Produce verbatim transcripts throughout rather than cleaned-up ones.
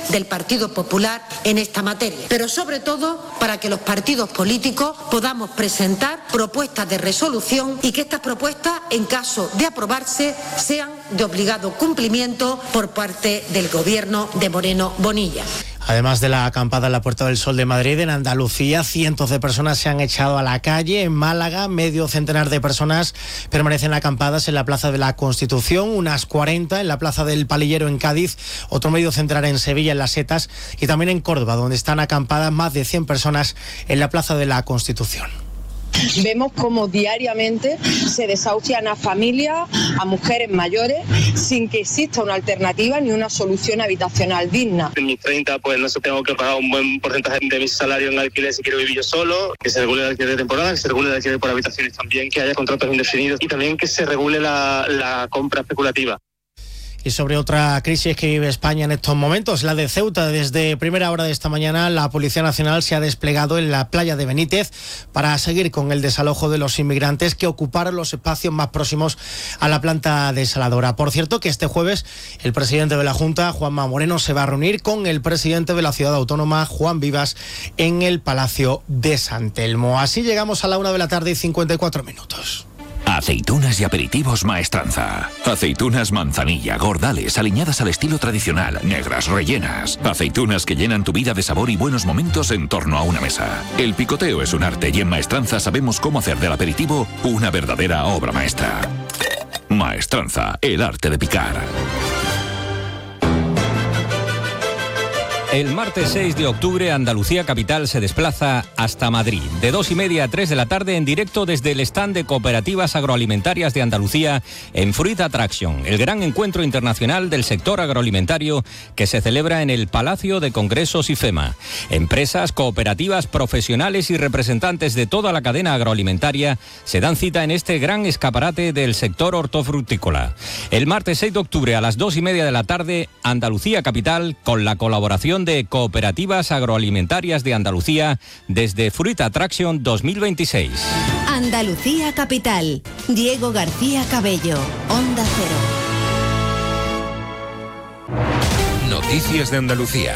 del Partido Popular en esta materia, pero sobre todo para que los partidos políticos podamos presentar propuestas de resolución y que estas propuestas, en caso de aprobarse, sean de obligado cumplimiento por parte del Gobierno de Moreno Bonilla. Además de la acampada en la Puerta del Sol de Madrid, en Andalucía, cientos de personas se han echado a la calle. En Málaga, medio centenar de personas permanecen acampadas en la Plaza de la Constitución, unas cuarenta en la Plaza del Palillero en Cádiz, otro medio centenar en Sevilla, en Las Setas, y también en Córdoba, donde están acampadas más de cien personas en la Plaza de la Constitución. Vemos cómo diariamente se desahucian a familias, a mujeres mayores, sin que exista una alternativa ni una solución habitacional digna. En mis treinta, pues no sé, tengo que pagar un buen porcentaje de mi salario en alquiler si quiero vivir yo solo, que se regule el alquiler de temporada, que se regule el alquiler por habitaciones también, que haya contratos indefinidos y también que se regule la, la compra especulativa. Y sobre otra crisis que vive España en estos momentos, la de Ceuta. Desde primera hora de esta mañana, la Policía Nacional se ha desplegado en la playa de Benítez para seguir con el desalojo de los inmigrantes que ocuparon los espacios más próximos a la planta desaladora. Por cierto, que este jueves el presidente de la Junta, Juanma Moreno, se va a reunir con el presidente de la Ciudad Autónoma, Juan Vivas, en el Palacio de San Telmo. Así llegamos a la una de la tarde y cincuenta y cuatro minutos. Aceitunas y aperitivos Maestranza. Aceitunas manzanilla, gordales, aliñadas al estilo tradicional, negras, rellenas. Aceitunas que llenan tu vida de sabor y buenos momentos en torno a una mesa. El picoteo es un arte y en Maestranza sabemos cómo hacer del aperitivo una verdadera obra maestra. Maestranza, el arte de picar. El martes seis de octubre, Andalucía Capital se desplaza hasta Madrid. De dos y media a tres de la tarde, en directo desde el stand de Cooperativas Agroalimentarias de Andalucía en Fruit Attraction, el gran encuentro internacional del sector agroalimentario que se celebra en el Palacio de Congresos IFEMA. Empresas, cooperativas, profesionales y representantes de toda la cadena agroalimentaria se dan cita en este gran escaparate del sector hortofrutícola. El martes seis de octubre a las dos y media de la tarde, Andalucía Capital, con la colaboración de Cooperativas Agroalimentarias de Andalucía desde Fruit Attraction dos mil veintiséis. Andalucía Capital. Diego García Cabello, Onda Cero. Noticias de Andalucía.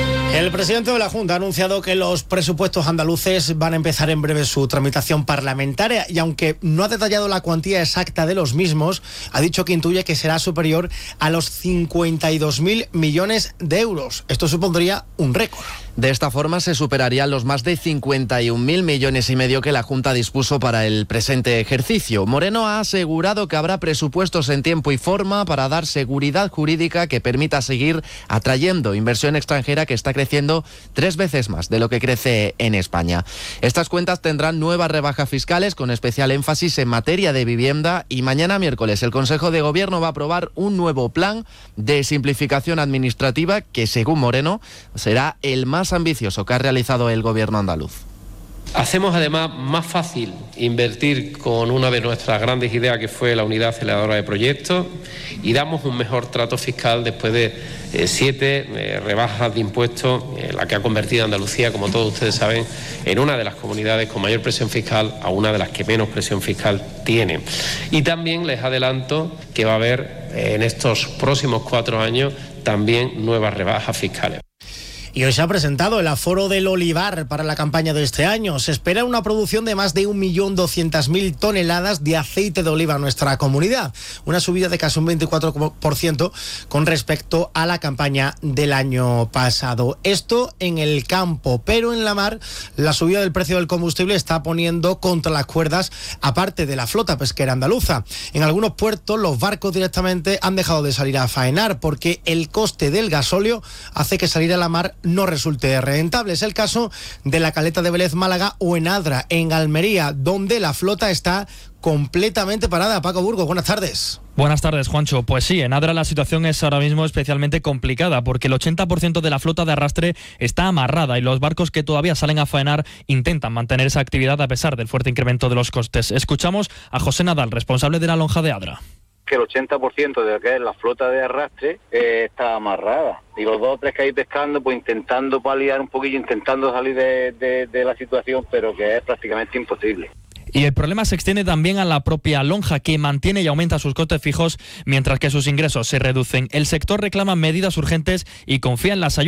El presidente de la Junta ha anunciado que los presupuestos andaluces van a empezar en breve su tramitación parlamentaria y aunque no ha detallado la cuantía exacta de los mismos, ha dicho que intuye que será superior a los cincuenta y dos mil millones de euros. Esto supondría un récord. De esta forma se superarían los más de cincuenta y un mil millones y medio que la Junta dispuso para el presente ejercicio. Moreno ha asegurado que habrá presupuestos en tiempo y forma para dar seguridad jurídica que permita seguir atrayendo inversión extranjera que está creciendo tres veces más de lo que crece en España. Estas cuentas tendrán nuevas rebajas fiscales con especial énfasis en materia de vivienda y mañana miércoles el Consejo de Gobierno va a aprobar un nuevo plan de simplificación administrativa que, según Moreno, será el más ambicioso que ha realizado el Gobierno andaluz. Hacemos además más fácil invertir con una de nuestras grandes ideas que fue la unidad aceleradora de proyectos y damos un mejor trato fiscal después de eh, siete eh, rebajas de impuestos, eh, la que ha convertido a Andalucía, como todos ustedes saben, en una de las comunidades con mayor presión fiscal a una de las que menos presión fiscal tiene. Y también les adelanto que va a haber eh, en estos próximos cuatro años también nuevas rebajas fiscales. Y hoy se ha presentado el aforo del olivar para la campaña de este año. Se espera una producción de más de un millón doscientas mil toneladas de aceite de oliva en nuestra comunidad. Una subida de casi un veinticuatro por ciento con respecto a la campaña del año pasado. Esto en el campo, pero en la mar la subida del precio del combustible está poniendo contra las cuerdas a parte de la flota pesquera andaluza. En algunos puertos los barcos directamente han dejado de salir a faenar porque el coste del gasóleo hace que salir a la mar no resulte rentable. Es el caso de la caleta de Vélez Málaga o en Adra, en Almería, donde la flota está completamente parada. Paco Burgos, buenas tardes. Buenas tardes, Juancho. Pues sí, en Adra la situación es ahora mismo especialmente complicada porque el ochenta por ciento de la flota de arrastre está amarrada y los barcos que todavía salen a faenar intentan mantener esa actividad a pesar del fuerte incremento de los costes. Escuchamos a José Nadal, responsable de la lonja de Adra. Que el ochenta por ciento de lo que es la flota de arrastre eh, está amarrada. Y los dos o tres que hay pescando, pues intentando paliar un poquillo, intentando salir de, de, de la situación, pero que es prácticamente imposible. Y el problema se extiende también a la propia lonja, que mantiene y aumenta sus costes fijos mientras que sus ingresos se reducen. El sector reclama medidas urgentes y confía en las ayudas